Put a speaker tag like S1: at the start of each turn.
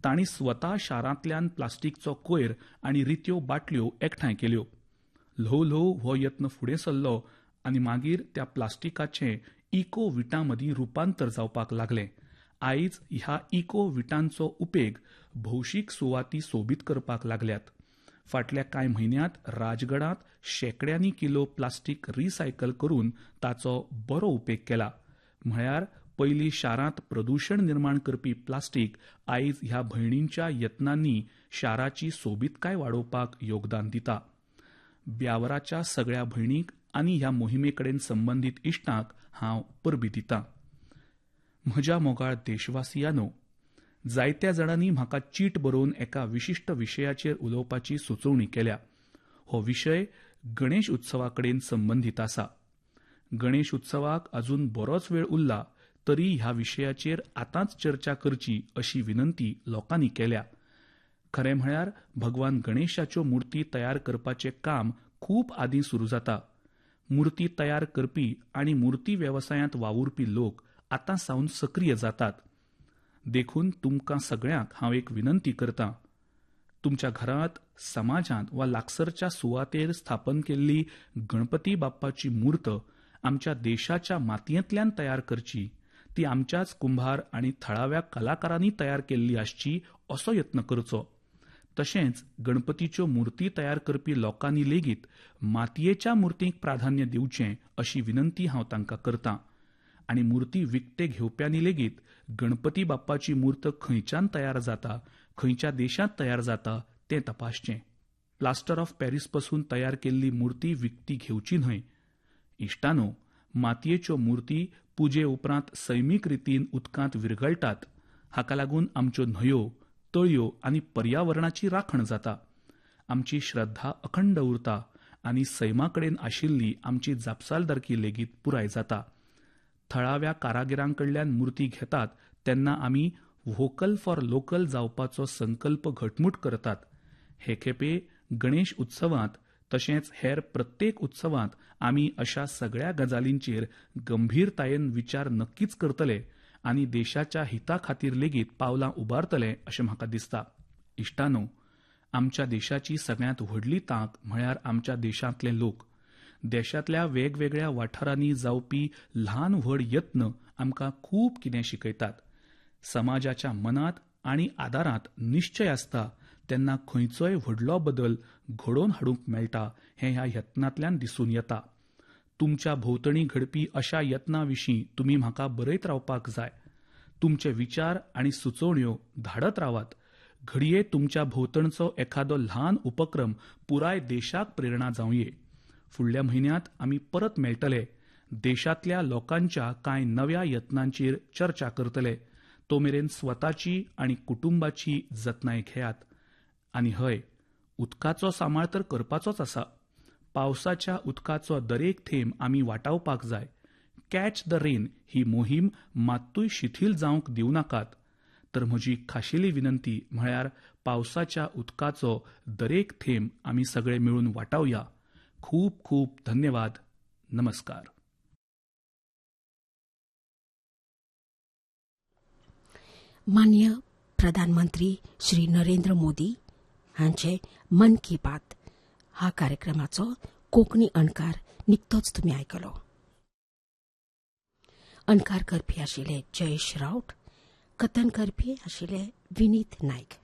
S1: तांणी स्वता शारांतल्यान प्लास्टिकचो कोयर आनी रित्यो बाटल्यो एकठांय केल्यो. ल्हव ल्हव हो यत्न फुडें सरलो आनी मागीर त्या प्लास्टिकाचें इको विटां मदीं रुपांतर जावपाक लागलें. आयज ह्या इको विटांचो उपेग भौशीक सुवाती सोबीत करपाक लागल्यात. फाटल्या कांय म्हयन्यांत राजगडांत शेकड्यांनी किलो प्लास्टीक रिसायकल करून ताचो बरो उपेग केला. म्हळ्यार पयलीं शारांत प्रदूशण निर्माण करपी प्लास्टीक आयज ह्या भयणींच्या यत्नांनी शाराची सोबीतकाय वाडोवपाक योगदान दिता. ब्यावराच्या सगळ्या भयणींक आनी ह्या मोहिमेकडेन संबंदीत इश्टांक हांव परबीं दितां. म्हज्या मोगाळ देशवासियांनो, जायत्या जाणांनी म्हाका चीट बरोवन एका विशिश्ट विशयाचेर उलोवपाची सुचोवणी केल्या. हो विशय गणेश उत्सवाकडेन संबंदीत आसा. गणेश उत्सवाक अजून बरोच वेळ उरला तरी ह्या विशयाचेर आतांच चर्चा करची अशी विनंती लोकांनी केल्या. खरें म्हळ्यार भगवान गणेशाच्यो मुर्ती तयार करपाचें काम खूब आदीं सुरू जाता. मुर्ती तयार करपी आनी मुर्ती वेवसायांत वावुरपी लोक आतां सावन सक्रीय जातात. देखून तुमकां सगळ्यांक हांव एक विनंती करतां. तुमच्या घरांत, समाजांत वा लागसरच्या सुवातेर स्थापन केल्ली गणपती बाप्पाची मूर्त आमच्या देशाच्या मातयेंतल्यान तयार करची. ती आमच्याच कुंभार आनी थळाव्या कलाकारांनी तयार केल्ली आसची असो यत्न करचो. तशेंच गणपतीच्यो मुर्ती तयार करपी लोकांनी लेगीत मातयेच्या मुर्तींक प्राधान्य दिवचें अशी विनंती हांव तांकां करतां. आनी मुर्ती विकते घेवप्यांनी लेगीत गणपती बाप्पाची मूर्त खंयच्यान तयार जाता, खंयच्या देशांत तयार जाता तें तपासचें. प्लास्टर ऑफ पॅरीस पासून तयार केल्ली मुर्ती विकती घेवची न्हय. इश्टानो, मातयेच्यो मुर्ती पुजे उपरांत सैमीक रितीन उदकांत विरगळटात. हाका लागून आमच्यो न्हंयो, तळयो आनी पर्यावरणाची राखण जाता. आमची श्रद्धा अखंड उरता आनी सैमाकडेन आशिल्ली आमची जापसालदारकी लेगीत पुराय जाता. थळाव्या कारागिरांकडल्यान मुर्ती घेतात तेन्ना आमी व्होकल फॉर लोकल जावपाचो संकल्प घटमूट करतात. हे खेपे गणेश उत्सवांत तशेंच हेर प्रत्येक उत्सवांत आमी अशा सगळ्या गजालींचेर गंभीरतायेन विचार नक्कीच करतले आनी देशाच्या हिता खातीर लेगीत पावलां उबारतले अशें म्हाका दिसता. इश्टानो, आमच्या देशाची सगळ्यांत व्हडली तांक म्हळ्यार आमच्या देशांतले लोक. देशांतल्या वेगवेगळ्या वाठारांनी जावपी ल्हान व्हड यत्न आमकां खूब कितें शिकयतात. समाजाच्या मनांत आनी आदारांत निश्चय आसता तेन्ना खंयचोय व्हडलो बदल घडोवन हाडूंक मेळटा हें ह्या यत्नांतल्यान दिसून येता. तुमच्या भोंवतणी घडपी अशा यत्नांविशीं तुमी म्हाका बरयत रावपाक जाय. तुमचे विचार आनी सुचोवण्यो धाडत रावात. घडये तुमच्या भोंवतणचो एखादो ल्हान उपक्रम पुराय देशाक प्रेरणा जावंये. फुडल्या म्हयन्यांत आमी परत मेळटले. देशांतल्या लोकांच्या कांय नव्या यत्नांचेर चर्चा करतले. तो मेरेन स्वताची आनी कुटुंबाची जतनाय घेयात. आनी हय, उदकाचो सांबाळ तर करपाचोच आसा. पावसाच्या उदकाचो दरेक थेंब आमी वाटावपाक जाय. कॅच द रेन ही मोहीम मात्तूय शिथील जावंक दिवं नाकात. तर म्हजी खाशेली विनंती म्हळ्यार पावसाच्या उदकाचो दरेक थेंब आमी सगळे मेळून वाटावया. खूब खूब धन्यवाद. नमस्कार.
S2: माननीय प्रधानमंत्री श्री नरेंद्र मोदी हांचे मन की बात हा कार्यक्रमाचो कोंकणी अणकार निकतोच तुमी आयकलो. अणकार करपी आशिल्ले जयेश रावत, कथन करपी आशिल्ले विनीत नायक.